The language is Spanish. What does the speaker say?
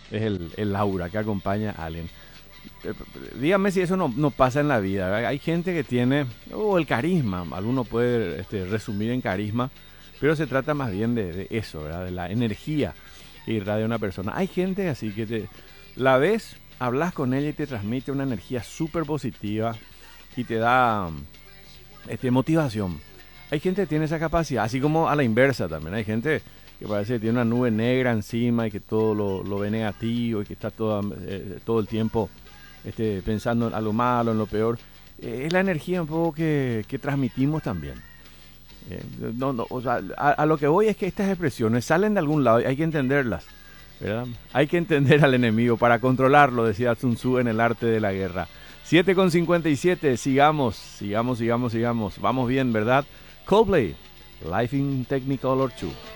Es el aura que acompaña a alguien. Dígame si eso no pasa en la vida, ¿verdad? Hay gente que tiene, o el carisma, alguno puede resumir en carisma, pero se trata más bien de eso, ¿verdad? De la energía que irradia una persona. Hay gente así que la ves, hablas con ella y te transmite una energía súper positiva y te da motivación. Hay gente que tiene esa capacidad, así como a la inversa también. Hay gente que parece que tiene una nube negra encima y que todo lo ve negativo y que está todo el tiempo pensando en algo malo, en lo peor. Es la energía un poco que transmitimos también. No, o sea, a lo que voy es que estas expresiones salen de algún lado y hay que entenderlas, ¿verdad? Hay que entender al enemigo para controlarlo, decía Sun Tzu en el arte de la guerra. 7:57, sigamos. Vamos bien, ¿verdad? Coldplay, Life in Technicolor 2.